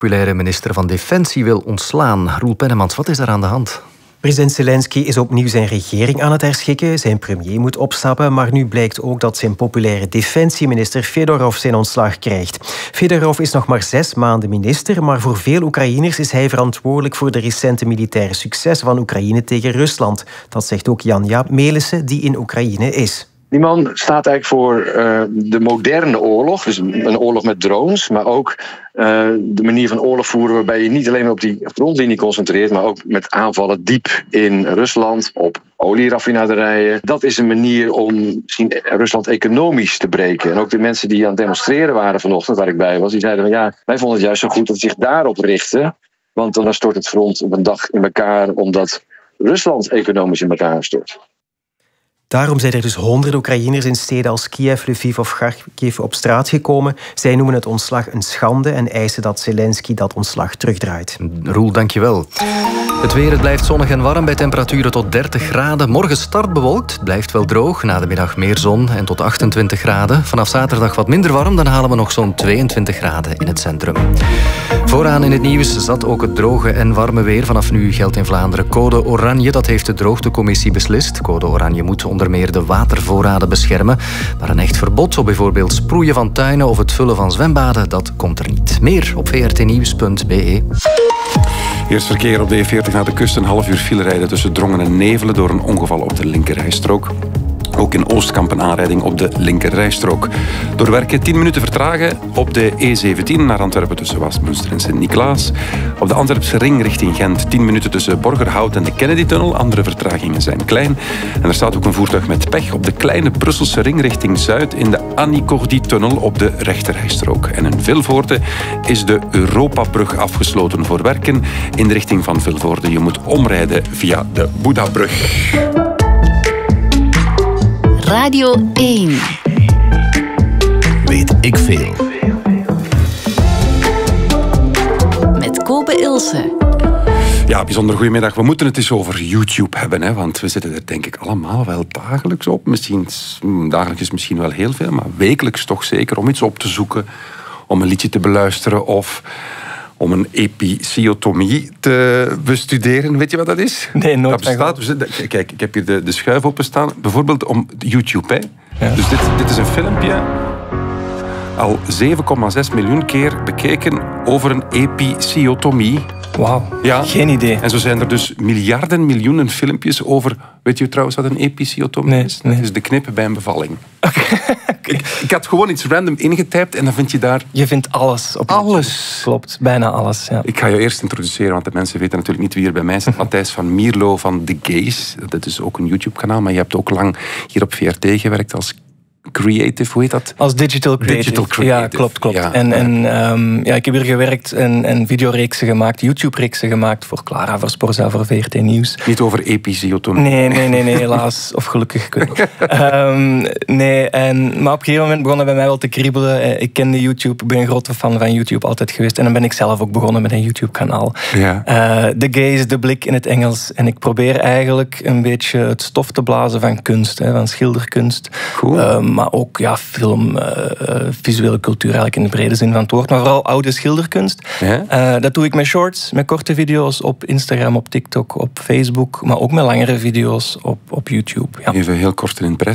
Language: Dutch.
populaire minister van Defensie wil ontslaan. Roel Pennemans, wat is er aan de hand? President Zelensky is opnieuw zijn regering aan het herschikken. Zijn premier moet opstappen, maar nu blijkt ook dat zijn populaire defensieminister Fedorov zijn ontslag krijgt. Fedorov is nog maar 6 maanden minister, maar voor veel Oekraïners is hij verantwoordelijk voor de recente militaire successen van Oekraïne tegen Rusland. Dat zegt ook Jan-Jaap Melissen, die in Oekraïne is. Die man staat eigenlijk voor de moderne oorlog, dus een oorlog met drones, maar ook de manier van oorlog voeren waarbij je niet alleen op die frontlinie concentreert, maar ook met aanvallen diep in Rusland, op olieraffinaderijen. Dat is een manier om misschien Rusland economisch te breken. En ook de mensen die aan het demonstreren waren vanochtend, waar ik bij was, die zeiden van ja, wij vonden het juist zo goed dat ze zich daarop richten, want dan stort het front op een dag in elkaar, omdat Rusland economisch in elkaar stort. Daarom zijn er dus honderden Oekraïners in steden als Kiev, Lviv of Kharkiv op straat gekomen. Zij noemen het ontslag een schande en eisen dat Zelensky dat ontslag terugdraait. Roel, dankjewel. Het weer, het blijft zonnig en warm bij temperaturen tot 30 graden. Morgen start bewolkt, het blijft wel droog. Na de middag meer zon en tot 28 graden. Vanaf zaterdag wat minder warm, dan halen we nog zo'n 22 graden in het centrum. Vooraan in het nieuws zat ook het droge en warme weer. Vanaf nu geldt in Vlaanderen code oranje. Dat heeft de droogtecommissie beslist. Code oranje moet onder meer de watervoorraden beschermen. Maar een echt verbod op bijvoorbeeld sproeien van tuinen of het vullen van zwembaden, dat komt er niet. Meer op vrtnieuws.be. Eerst verkeer op de E40 naar de kust. Een half uur file rijden tussen Drongen en Nevelen door een ongeval op de linkerrijstrook. Ook in Oostkamp een aanrijding op de linkerrijstrook. Door werken 10 minuten vertragen op de E17 naar Antwerpen tussen Westminster en Sint-Niklaas. Op de Antwerpse ring richting Gent 10 minuten tussen Borgerhout en de Kennedy-tunnel. Andere vertragingen zijn klein. En er staat ook een voertuig met pech op de kleine Brusselse ring richting Zuid in de Annie-Cordy-tunnel op de rechterrijstrook. En in Vilvoorde is de Europabrug afgesloten voor werken in de richting van Vilvoorde. Je moet omrijden via de Boeddhabrug. Radio 1. Weet ik veel. Met Kobe Ilse. Ja, bijzonder goedemiddag. We moeten het eens over YouTube hebben, hè, want we zitten er denk ik allemaal wel dagelijks op. Misschien, dagelijks is misschien wel heel veel, maar wekelijks toch zeker om iets op te zoeken, om een liedje te beluisteren of om een episiotomie te bestuderen. Weet je wat dat is? Nee, nooit. Dat bestaat. Dus, kijk, ik heb hier de schuif openstaan. Bijvoorbeeld om YouTube. Hè. Ja. Dus dit is een filmpje. Al 7,6 miljoen keer bekeken over een episiotomie. Wauw, ja. Geen idee. En zo zijn er dus miljoenen filmpjes over. Weet je trouwens wat een episiotomie is? Nee. Dat is de knippen bij een bevalling. Ik had gewoon iets random ingetypt en dan vind je daar... Je vindt alles op YouTube. Alles. Klopt, bijna alles. Ja. Ik ga je eerst introduceren, want de mensen weten natuurlijk niet wie er bij mij zit. Matthijs van Mierlo van The Gays. Dat is ook een YouTube-kanaal, maar je hebt ook lang hier op VRT gewerkt als creative, hoe heet dat? Als digital creative. Ja, klopt. Ja. En ik heb hier gewerkt en videoreeksen gemaakt, YouTube-reeksen gemaakt voor Clara, voor Sporza, voor VRT Nieuws. Niet over episiotomie. Nee, helaas. Of gelukkig. Maar op een gegeven moment begon het bij mij wel te kriebelen. Ik kende YouTube, ik ben een grote fan van YouTube altijd geweest. En dan ben ik zelf ook begonnen met een YouTube-kanaal. Ja. The Gays, de blik in het Engels. En ik probeer eigenlijk een beetje het stof te blazen van kunst, van schilderkunst. Cool. Maar ook film, visuele cultuur eigenlijk in de brede zin van het woord. Maar vooral oude schilderkunst. Ja? Dat doe ik met shorts, met korte video's op Instagram, op TikTok, op Facebook. Maar ook met langere video's op YouTube. Ja. Even heel kort in